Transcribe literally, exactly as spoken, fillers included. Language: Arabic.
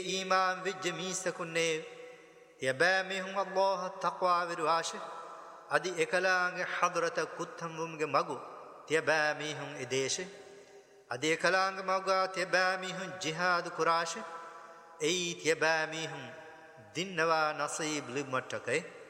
إيمان وجميس كنّي يبامهم الله تقوى ورواش أدي إكلانغ حضرة كتهم ومغ مغو تيبامهم إديش أدي إكلانغ مغا تيبامهم جهاد كراش أي تيبامهم دينوا نصيب لمتكي